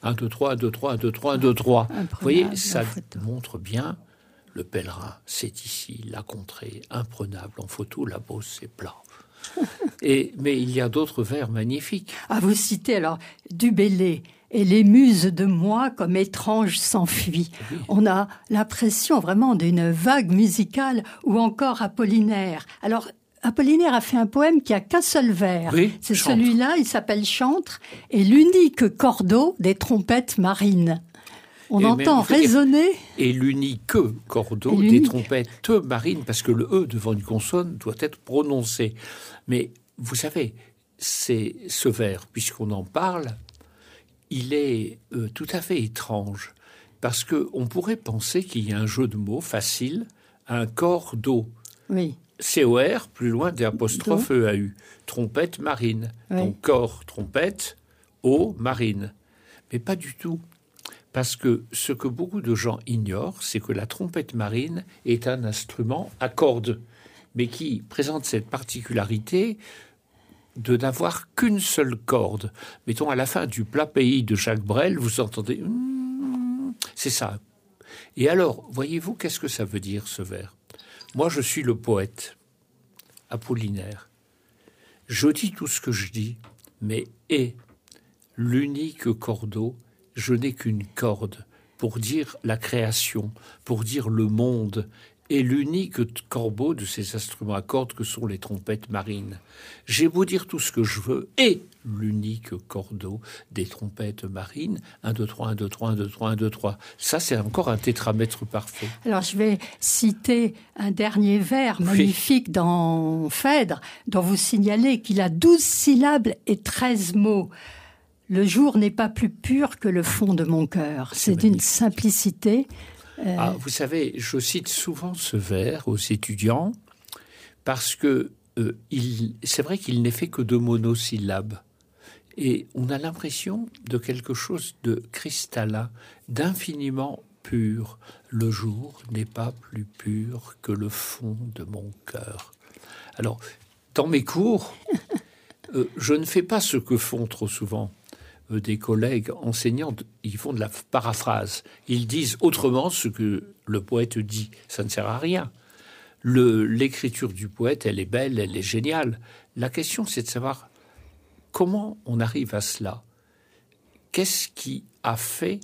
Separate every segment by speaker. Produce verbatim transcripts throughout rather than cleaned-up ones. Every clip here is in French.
Speaker 1: un, deux, trois, un, deux, trois, un, deux, trois, un, deux, trois. Vous voyez, ça montre bien le pèlerin, c'est ici, la contrée, imprenable en photo, la Beauce, c'est plat. Et, mais il y a d'autres vers magnifiques.
Speaker 2: Ah, vous citez alors Du Bellay. Et les muses de moi comme étranges s'enfuient. Oui. On a l'impression vraiment d'une vague musicale, ou encore Apollinaire. Alors, Apollinaire a fait un poème qui a qu'un seul vers.
Speaker 1: Oui,
Speaker 2: c'est
Speaker 1: Chantre.
Speaker 2: Celui-là, il s'appelle Chantre, et l'unique cordeau des trompettes marines. On et entend résonner.
Speaker 1: Et l'unique cordeau des trompettes marines, parce que le E devant une consonne doit être prononcé. Mais vous savez, c'est ce vers, puisqu'on en parle, il est euh, tout à fait étrange, parce qu'on pourrait penser qu'il y a un jeu de mots facile, un cordeau.
Speaker 2: Oui.
Speaker 1: C O R, plus loin des apostrophes E A U. Trompette marine. Oui. Donc corps, trompette, eau, marine. Mais pas du tout. Parce que ce que beaucoup de gens ignorent, c'est que la trompette marine est un instrument à cordes, mais qui présente cette particularité de n'avoir qu'une seule corde. Mettons, à la fin du Plat Pays de Jacques Brel, vous entendez... C'est ça. Et alors, voyez-vous, qu'est-ce que ça veut dire, ce vers ? Moi, je suis le poète, Apollinaire. Je dis tout ce que je dis, mais est l'unique cordeau, je n'ai qu'une corde pour dire la création, pour dire le monde, et l'unique corbeau de ces instruments à cordes que sont les trompettes marines. J'ai beau dire tout ce que je veux, et l'unique cordeau des trompettes marines, un, deux, trois, un, deux, trois, un, deux, trois, un, deux, trois. Ça, c'est encore un tétramètre parfait.
Speaker 2: Alors, je vais citer un dernier vers magnifique oui. dans Phèdre, dont vous signalez qu'il a douze syllabes et treize mots. Le jour n'est pas plus pur que le fond de mon cœur. C'est, c'est d'une simplicité...
Speaker 1: Euh... Ah, vous savez, je cite souvent ce vers aux étudiants parce que euh, il, c'est vrai qu'il n'est fait que de monosyllabes. Et on a l'impression de quelque chose de cristallin, d'infiniment pur. Le jour n'est pas plus pur que le fond de mon cœur. Alors, dans mes cours, euh, je ne fais pas ce que font trop souvent des collègues enseignants, ils font de la paraphrase. Ils disent autrement ce que le poète dit. Ça ne sert à rien. Le, l'écriture du poète, elle est belle, elle est géniale. La question, c'est de savoir comment on arrive à cela. Qu'est-ce qui a fait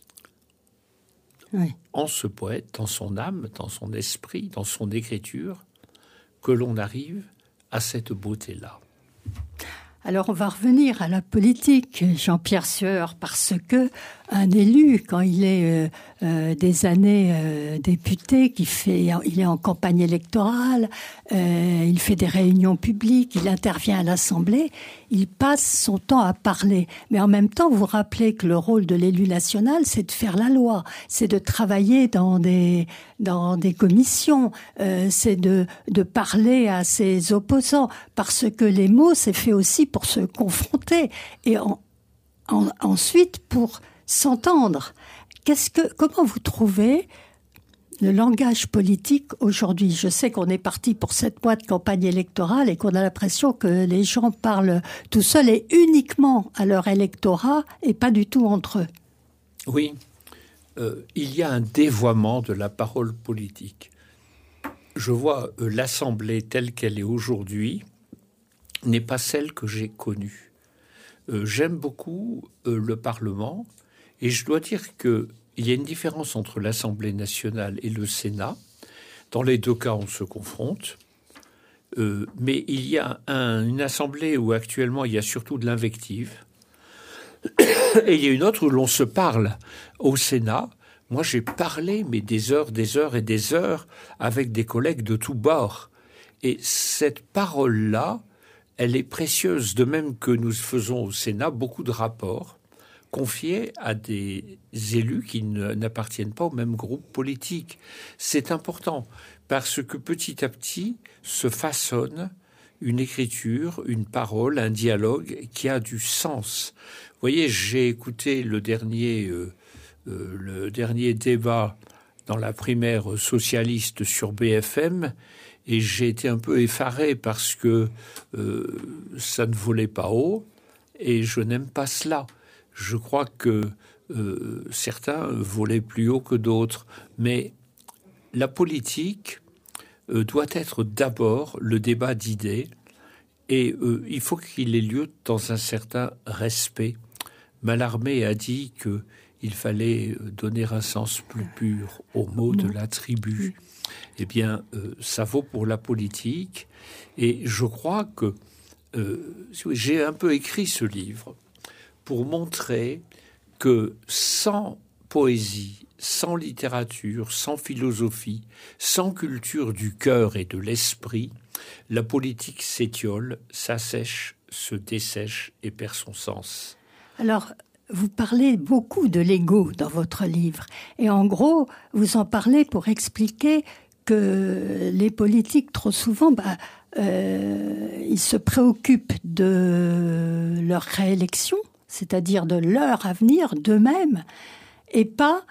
Speaker 1: oui. en ce poète, dans son âme, dans son esprit, dans son écriture, que l'on arrive à cette beauté-là.
Speaker 2: Alors, on va revenir à la politique, Jean-Pierre Sueur, parce que un élu, quand il est euh, euh, des années euh, député, qui fait, il est en campagne électorale, euh, il fait des réunions publiques, il intervient à l'Assemblée, il passe son temps à parler. Mais en même temps, vous rappelez que le rôle de l'élu national, c'est de faire la loi, c'est de travailler dans des dans des commissions, euh, c'est de de parler à ses opposants, parce que les mots, c'est fait aussi pour se confronter et en, en, ensuite pour s'entendre. Qu'est-ce que, comment vous trouvez le langage politique aujourd'hui ? Je sais qu'on est parti pour sept mois de campagne électorale et qu'on a l'impression que les gens parlent tout seuls et uniquement à leur électorat et pas du tout entre eux.
Speaker 1: Oui, euh, il y a un dévoiement de la parole politique. Je vois euh, l'Assemblée telle qu'elle est aujourd'hui n'est pas celle que j'ai connue. Euh, j'aime beaucoup euh, le Parlement. Et je dois dire qu'il y a une différence entre l'Assemblée nationale et le Sénat. Dans les deux cas, on se confronte. Euh, mais il y a un, une Assemblée où actuellement, il y a surtout de l'invective. Et il y a une autre où l'on se parle. Au Sénat, moi, j'ai parlé, mais des heures, des heures et des heures avec des collègues de tous bords. Et cette parole-là, elle est précieuse, de même que nous faisons au Sénat beaucoup de rapports confiés à des élus qui ne, n'appartiennent pas au même groupe politique. C'est important parce que petit à petit se façonne une écriture, une parole, un dialogue qui a du sens. Vous voyez, j'ai écouté le dernier, euh, euh, le dernier débat dans la primaire socialiste sur B F M et j'ai été un peu effaré parce que euh, ça ne volait pas haut et je n'aime pas cela. Je crois que euh, certains volaient plus haut que d'autres. Mais la politique euh, doit être d'abord le débat d'idées, et euh, il faut qu'il ait lieu dans un certain respect. Mallarmé a dit qu'il fallait donner un sens plus pur aux mots de la tribu. Eh bien, euh, ça vaut pour la politique. Et je crois que euh, j'ai un peu écrit ce livre pour montrer que sans poésie, sans littérature, sans philosophie, sans culture du cœur et de l'esprit, la politique s'étiole, s'assèche, se dessèche et perd son sens.
Speaker 2: Alors, vous parlez beaucoup de l'ego dans votre livre. Et en gros, vous en parlez pour expliquer que les politiques, trop souvent, bah, euh, ils se préoccupent de leur réélection, c'est-à-dire de leur avenir d'eux-mêmes, et pas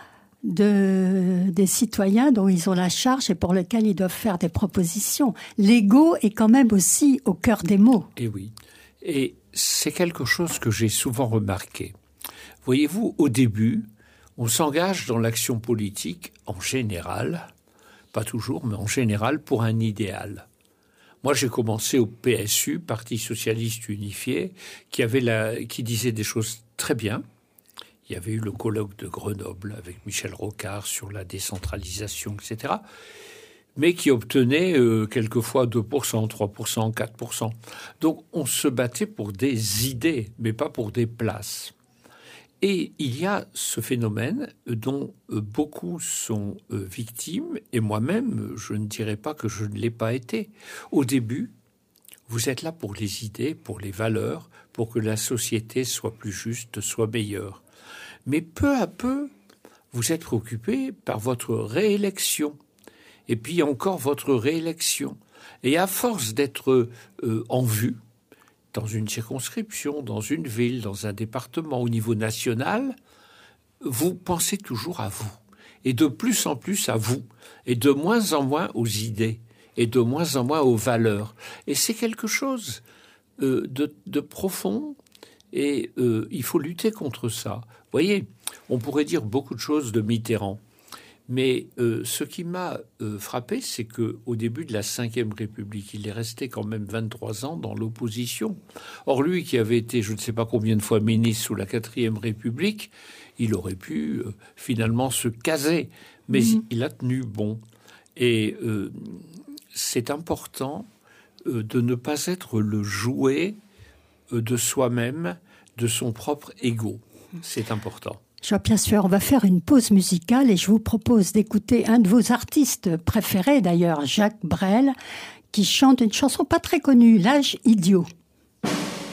Speaker 2: de, des citoyens dont ils ont la charge et pour lesquels ils doivent faire des propositions. L'ego est quand même aussi au cœur des mots.
Speaker 1: Et oui. Et c'est quelque chose que j'ai souvent remarqué. Voyez-vous, au début, on s'engage dans l'action politique en général, pas toujours, mais en général, pour un idéal. Moi, j'ai commencé au P S U, Parti socialiste unifié, qui avait la, qui disait des choses très bien. Il y avait eu le colloque de Grenoble avec Michel Rocard sur la décentralisation, et cetera, mais qui obtenait euh, quelquefois deux pour cent, trois pour cent, quatre pour cent. Donc, on se battait pour des idées, mais pas pour des places. Et il y a ce phénomène dont beaucoup sont victimes, et moi-même, je ne dirais pas que je ne l'ai pas été. Au début, vous êtes là pour les idées, pour les valeurs, pour que la société soit plus juste, soit meilleure. Mais peu à peu, vous êtes préoccupé par votre réélection, et puis encore votre réélection. Et à force d'être euh, en vue, dans une circonscription, dans une ville, dans un département, au niveau national, vous pensez toujours à vous. Et de plus en plus à vous. Et de moins en moins aux idées. Et de moins en moins aux valeurs. Et c'est quelque chose euh, de, de profond. Et euh, il faut lutter contre ça. Vous voyez, on pourrait dire beaucoup de choses de Mitterrand. Mais euh, ce qui m'a euh, frappé, c'est qu'au début de la cinquième République, il est resté quand même vingt-trois ans dans l'opposition. Or, lui qui avait été, je ne sais pas combien de fois ministre sous la quatrième République, il aurait pu euh, finalement se caser. Mais mmh. il a tenu bon. Et euh, c'est important euh, de ne pas être le jouet euh, de soi-même, de son propre ego. C'est important.
Speaker 2: Jean-Pierre Sueur, on va faire une pause musicale et je vous propose d'écouter un de vos artistes préférés d'ailleurs, Jacques Brel, qui chante une chanson pas très connue, L'âge idiot.